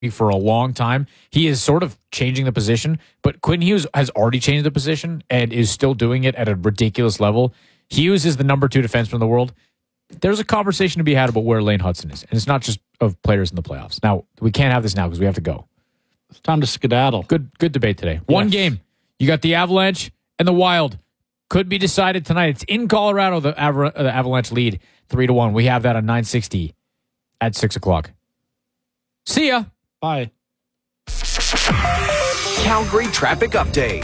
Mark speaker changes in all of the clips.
Speaker 1: for a long time. He is sort of changing the position, but Quinn Hughes has already changed the position and is still doing it at a ridiculous level. Hughes is the number 2 defenseman in the world. There's a conversation to be had about where Lane Hudson is, and it's not just of players in the playoffs. Now, we can't have this now because we have to go.
Speaker 2: It's time to skedaddle.
Speaker 1: Good debate today. Yes. One game. You got the Avalanche and the Wild. Could be decided tonight. It's in Colorado, the Avalanche lead 3-1. We have that on 960 at 6 o'clock. See ya.
Speaker 2: Bye.
Speaker 3: Calgary traffic update.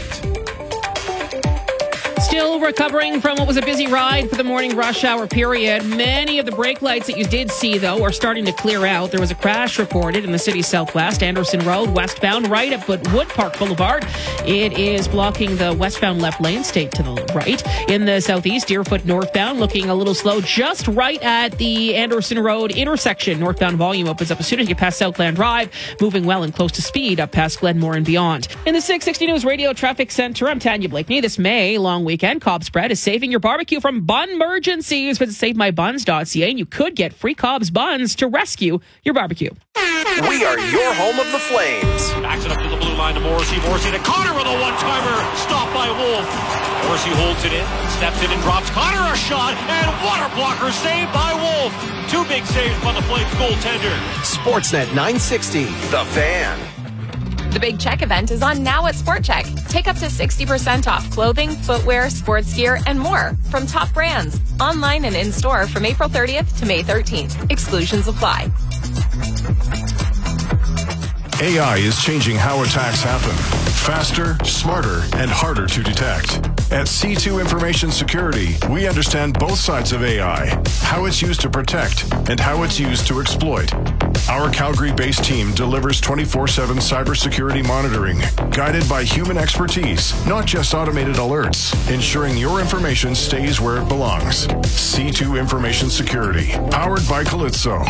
Speaker 4: Still recovering from what was a busy ride for the morning rush hour period. Many of the brake lights that you did see, though, are starting to clear out. There was a crash reported in the city's southwest, Anderson Road, westbound, right up at Wood Park Boulevard. It is blocking the westbound left lane, stay to the right. In the southeast, Deerfoot northbound, looking a little slow, just right at the Anderson Road intersection. Northbound volume opens up as soon as you pass Southland Drive, moving well and close to speed up past Glenmore and beyond. In the 660 News Radio Traffic Center, I'm Tanya Blakeney. This May long weekend, Cobb Spread is saving your barbecue from bun-mergencies. Visit SaveMyBuns.ca and you could get free Cobb's buns to rescue your barbecue.
Speaker 3: We are your home of the Flames.
Speaker 5: Backs it up to the blue line to Morrissey. Morrissey to Connor with a one-timer. Stopped by Wolf. Morrissey holds it in, steps in and drops Connor a shot, and water blocker saved by Wolf. 2 big saves by the Flames goaltender.
Speaker 3: Sportsnet 960, The Fan.
Speaker 6: The Big Check event is on now at Sport Check. Take up to 60% off clothing, footwear, sports gear, and more from top brands. Online and in-store from April 30th to May 13th. Exclusions apply.
Speaker 7: AI is changing how attacks happen. Faster, smarter, and harder to detect. At C2 Information Security, we understand both sides of AI, how it's used to protect, and how it's used to exploit. Our Calgary-based team delivers 24/7 cybersecurity monitoring, guided by human expertise, not just automated alerts, ensuring your information stays where it belongs. C2 Information Security, powered by Calypso.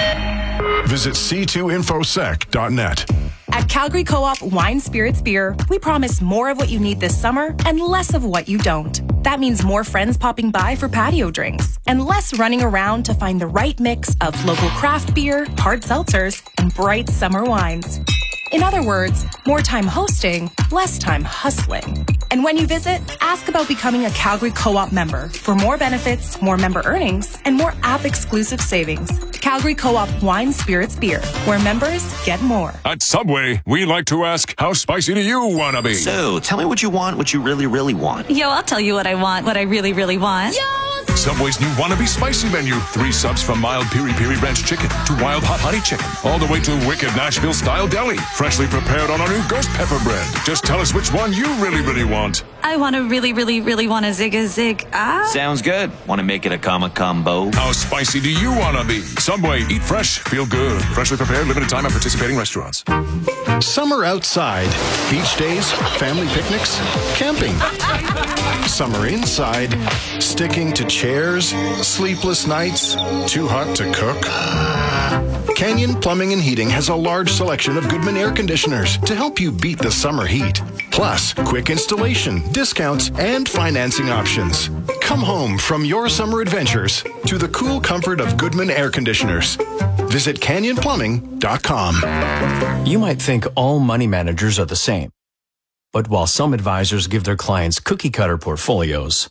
Speaker 7: Visit c2infosec.net.
Speaker 8: At Calgary Co-op Wine Spirits Beer, we promise more of what you need this summer and less of what you don't. That means more friends popping by for patio drinks and less running around to find the right mix of local craft beer, hard seltzers, and bright summer wines. In other words, more time hosting, less time hustling. And when you visit, ask about becoming a Calgary Co-op member for more benefits, more member earnings, and more app-exclusive savings. Calgary Co-op Wine Spirits Beer, where members get more.
Speaker 9: At Subway, we like to ask, how spicy do you want to be?
Speaker 10: So, tell me what you want, what you really, really want.
Speaker 11: Yo, I'll tell you what I want, what I really, really want.
Speaker 9: Yo! Subway's new Wannabe Spicy menu. 3 subs from mild piri-piri ranch chicken to wild hot honey chicken, all the way to wicked Nashville-style deli, freshly prepared on our new ghost pepper bread. Just tell us which one you really, really want.
Speaker 11: I want to really, really, really want a zig.
Speaker 10: Sounds good. Want to make it a combo?
Speaker 9: How spicy do you want to be? Subway, eat fresh, feel good. Freshly prepared, limited time at participating restaurants.
Speaker 7: Summer outside. Beach days, family picnics, camping. Summer inside. Sticking to chairs, sleepless nights, too hot to cook. Canyon Plumbing and Heating has a large selection of Goodman air conditioners to help you beat the summer heat. Plus, quick installation, discounts, and financing options. Come home from your summer adventures to the cool comfort of Goodman air conditioners. Visit canyonplumbing.com.
Speaker 12: You might think all money managers are the same. But while some advisors give their clients cookie-cutter portfolios,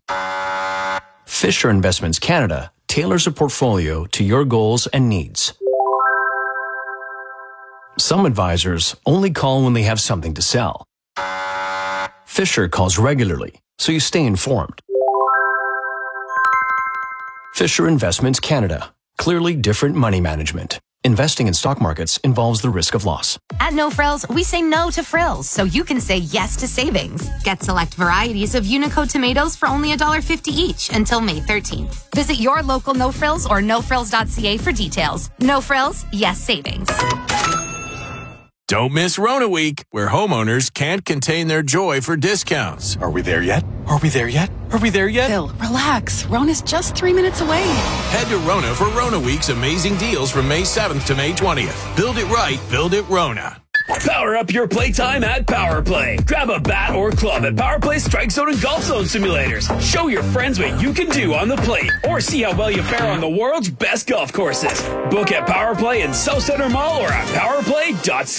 Speaker 12: Fisher Investments Canada tailors a portfolio to your goals and needs. Some advisors only call when they have something to sell. Fisher calls regularly, so you stay informed. Fisher Investments Canada. Clearly different money management. Investing in stock markets involves the risk of loss.
Speaker 13: At No Frills, we say no to frills, so you can say yes to savings. Get select varieties of Unico tomatoes for only $1.50 each until May 13th. Visit your local No Frills or nofrills.ca for details. No Frills, yes savings.
Speaker 14: Don't miss Rona Week, where homeowners can't contain their joy for discounts.
Speaker 15: Are we there yet? Are we there yet? Are we there yet?
Speaker 16: Phil, relax. Rona's just 3 minutes away.
Speaker 14: Head to Rona for Rona Week's amazing deals from May 7th to May 20th. Build it right, build it Rona.
Speaker 17: Power up your playtime at PowerPlay. Grab a bat or club at PowerPlay Strike Zone and Golf Zone simulators. Show your friends what you can do on the plate, or see how well you fare on the world's best golf courses. Book at PowerPlay in South Center Mall or at powerplay.ca.